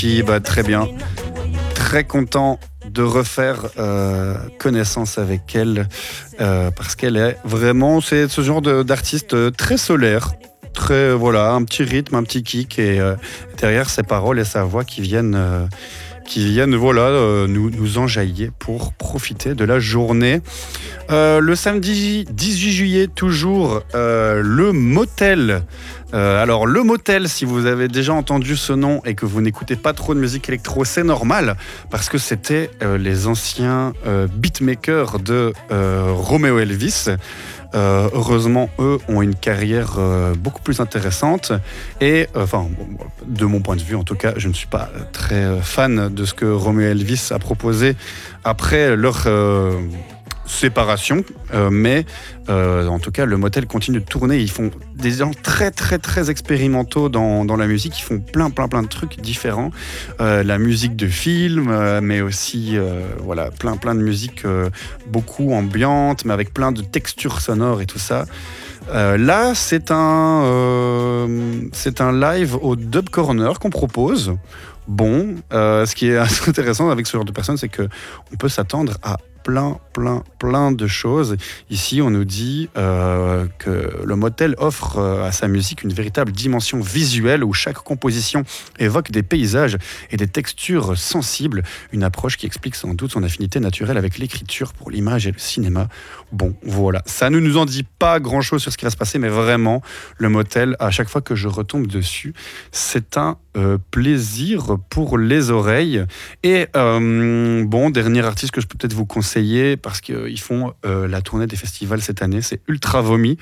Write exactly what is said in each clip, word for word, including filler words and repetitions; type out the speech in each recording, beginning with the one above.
Sophie, bah, très bien. Très content de refaire euh, connaissance avec elle euh, parce qu'elle est vraiment, c'est ce genre de, d'artiste très solaire, très voilà, un petit rythme, un petit kick et euh, derrière ses paroles et sa voix qui viennent, euh, qui viennent voilà euh, nous nous enjailler pour profiter de la journée. Euh, le samedi dix-huit juillet, toujours euh, le Motel. Euh, alors le Motel, si vous avez déjà entendu ce nom et que vous n'écoutez pas trop de musique électro, c'est normal parce que c'était euh, les anciens euh, beatmakers de euh, Romeo Elvis. Euh, heureusement, eux ont une carrière euh, beaucoup plus intéressante et, euh, enfin, de mon point de vue en tout cas, je ne suis pas très fan de ce que Romeo Elvis a proposé après leur euh, séparation, euh, mais euh, en tout cas le Motel continue de tourner. Ils font des gens très très très expérimentaux dans, dans la musique, ils font plein plein plein de trucs différents, euh, la musique de film, euh, mais aussi euh, voilà, plein plein de musique euh, beaucoup ambiante, mais avec plein de textures sonores et tout ça. Euh, là c'est un, euh, c'est un live au Dub Corner qu'on propose. Bon, euh, ce qui est intéressant avec ce genre de personnes, c'est qu'on peut s'attendre à plein, plein, plein de choses. Ici, on nous dit euh, que le Motel offre euh, à sa musique une véritable dimension visuelle où chaque composition évoque des paysages et des textures sensibles, une approche qui explique sans doute son affinité naturelle avec l'écriture pour l'image et le cinéma. Bon, voilà. Ça ne nous en dit pas grand-chose sur ce qui va se passer, mais vraiment, le Motel, à chaque fois que je retombe dessus, c'est un euh, plaisir pour les oreilles. Et euh, bon, dernier artiste que je peux peut-être vous conseiller, parce qu'ils font euh, la tournée des festivals cette année, c'est Ultra Vomi.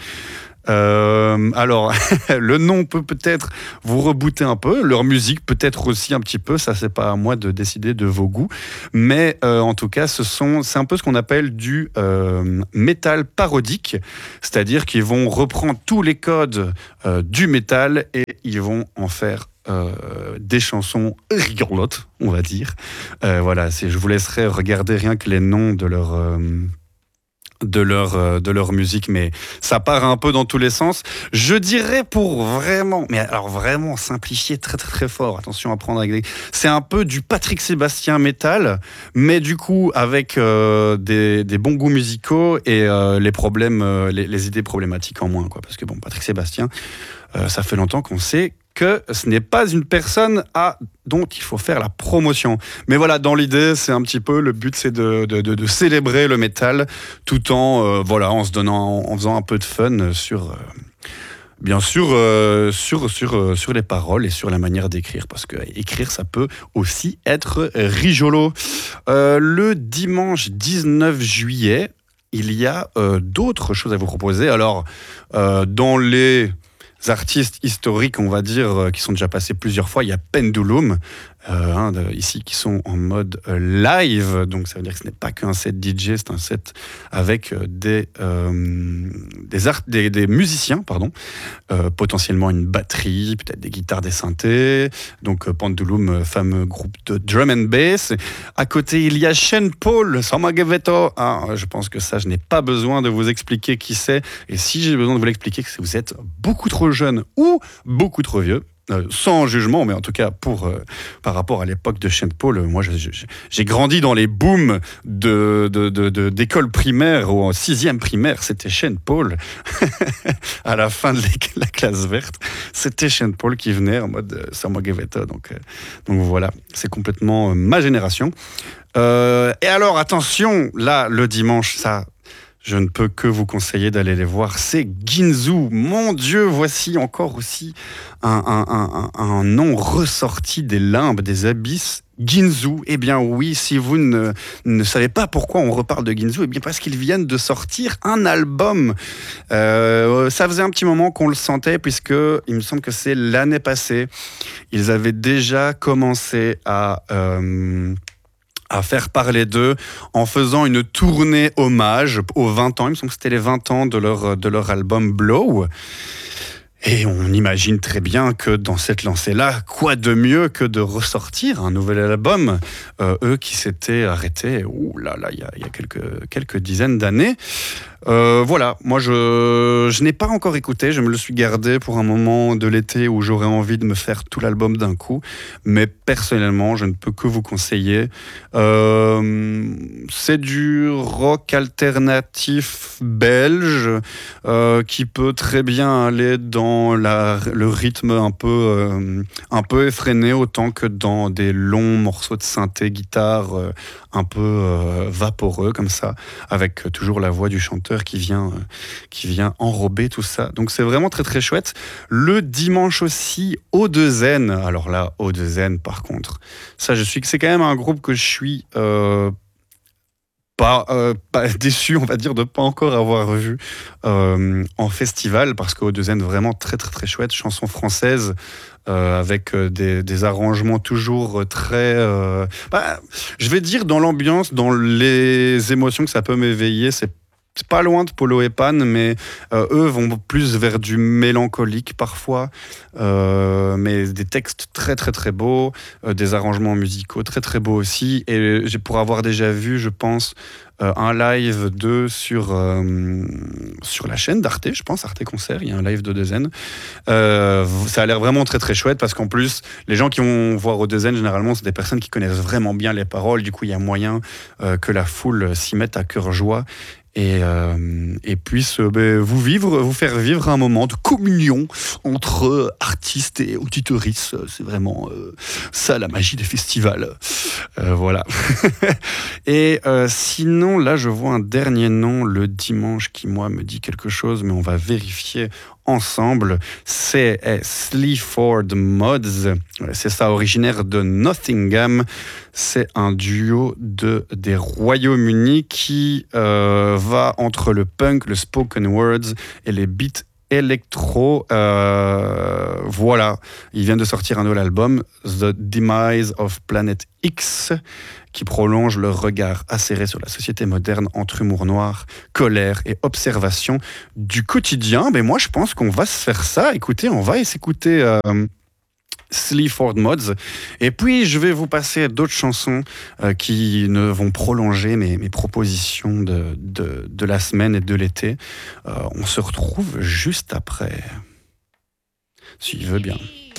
Euh, alors, le nom peut peut-être vous rebooter un peu, leur musique peut-être aussi un petit peu, ça c'est pas à moi de décider de vos goûts, mais euh, en tout cas, ce sont, c'est un peu ce qu'on appelle du euh, métal parodique, c'est-à-dire qu'ils vont reprendre tous les codes euh, du métal et ils vont en faire Euh, des chansons rigolotes, on va dire. Euh, voilà, c'est, je vous laisserai regarder rien que les noms de leur, euh, de leur, euh, de leur musique, mais ça part un peu dans tous les sens. Je dirais pour vraiment, mais alors vraiment simplifier très très très fort, attention à prendre avec des... C'est un peu du Patrick Sébastien métal, mais du coup avec euh, des, des bons goûts musicaux et euh, les problèmes, euh, les, les idées problématiques en moins, quoi. Parce que bon, Patrick Sébastien, euh, ça fait longtemps qu'on sait que ce n'est pas une personne à dont il faut faire la promotion. Mais voilà, dans l'idée, c'est un petit peu, le but c'est de, de, de, de célébrer le métal tout en, euh, voilà, en se donnant, en, en faisant un peu de fun sur, euh, bien sûr, euh, sur, sur, euh, sur les paroles et sur la manière d'écrire, parce que écrire, ça peut aussi être rigolo. Euh, le dimanche dix-neuf juillet, il y a euh, d'autres choses à vous proposer. Alors, euh, dans les artistes historiques, on va dire, euh, qui sont déjà passés plusieurs fois, il y a Pendulum, euh, hein, de, ici, qui sont en mode euh, live, donc ça veut dire que ce n'est pas qu'un set D J, c'est un set avec euh, des, euh, des, art- des, des musiciens, pardon, euh, potentiellement une batterie, peut-être des guitares, des synthés, donc euh, Pendulum, euh, fameux groupe de drum and bass. À côté, il y a Shane Paul, Samageveto, ah, je pense que ça, je n'ai pas besoin de vous expliquer qui c'est, et si j'ai besoin de vous l'expliquer, c'est que vous êtes beaucoup trop jeune ou beaucoup trop vieux, euh, sans jugement, mais en tout cas pour, euh, par rapport à l'époque de Shane Paul, euh, moi je, je, j'ai grandi dans les booms de, de, de, de, d'école primaire ou en sixième primaire, c'était Shane Paul à la fin de la classe verte, c'était Shane Paul qui venait en mode euh, Samogeveta, donc, euh, donc voilà, c'est complètement euh, ma génération. Euh, et alors attention, là le dimanche, ça... je ne peux que vous conseiller d'aller les voir. C'est Ginzu. Mon Dieu, voici encore aussi un, un, un, un nom ressorti des limbes, des abysses. Ginzu, eh bien oui, si vous ne, ne savez pas pourquoi on reparle de Ginzu, eh bien parce qu'ils viennent de sortir un album. Euh, ça faisait un petit moment qu'on le sentait, puisque il me semble que c'est l'année passée. Ils avaient déjà commencé à... Euh, à faire parler d'eux en faisant une tournée hommage aux vingt ans. Il me semble que c'était les vingt ans de leur, de leur album Blow. Et on imagine très bien que dans cette lancée-là, quoi de mieux que de ressortir un nouvel album, euh, eux qui s'étaient arrêtés, ouh là là, il y a, il y a quelques, quelques dizaines d'années. Euh, voilà, moi je, je n'ai pas encore écouté, je me le suis gardé pour un moment de l'été où j'aurais envie de me faire tout l'album d'un coup, mais personnellement je ne peux que vous conseiller. Euh, c'est du rock alternatif belge euh, qui peut très bien aller dans la, le rythme un peu, euh, un peu effréné autant que dans des longs morceaux de synthé, guitare euh, un peu euh, vaporeux comme ça, avec toujours la voix du chanteur qui vient, euh, qui vient enrober tout ça. Donc c'est vraiment très très chouette. Le dimanche aussi, O deux N. Alors là, O deux N par contre, ça je suis que c'est quand même un groupe que je suis euh, pas, euh, pas déçu, on va dire, de pas encore avoir vu euh, en festival, parce que O deux N vraiment très très très chouette, chanson française. Euh, avec euh, des, des arrangements toujours très... Euh, bah, je vais dire dans l'ambiance, dans les émotions que ça peut m'éveiller, c'est c'est pas loin de Polo et Pan, mais euh, eux vont plus vers du mélancolique parfois, euh, mais des textes très très très beaux, euh, des arrangements musicaux très très beaux aussi. Et j'ai pour avoir déjà vu, je pense, euh, un live d'eux sur, euh, sur la chaîne d'Arte, je pense, Arte Concert, il y a un live de deux N. Euh, ça a l'air vraiment très très chouette parce qu'en plus, les gens qui vont voir O deux N, généralement, c'est des personnes qui connaissent vraiment bien les paroles. Du coup, il y a moyen euh, que la foule s'y mette à cœur joie. Et, euh, et puisse euh, ben, vous vivre, vous faire vivre un moment de communion entre euh, artistes et auditeuristes. C'est vraiment euh, ça la magie des festivals. Euh, voilà. Et euh, sinon, là, je vois un dernier nom le dimanche qui, moi, me dit quelque chose, mais on va vérifier ensemble. C'est eh, Sleaford Mods. C'est ça, originaire de Nottingham. C'est un duo de, des Royaumes-Unis qui euh, va entre le punk, le spoken words et les beats électro. Euh, voilà, il vient de sortir un nouvel album, The Demise of Planet X, qui prolonge le regard acéré sur la société moderne entre humour noir, colère et observation du quotidien. Mais moi, je pense qu'on va se faire ça. Écoutez, on va s'écouter... Euh, Sleaford Mods. Et puis, je vais vous passer d'autres chansons euh, qui ne vont prolonger mes, mes propositions de, de, de la semaine et de l'été. Euh, on se retrouve juste après. S'il veut bien.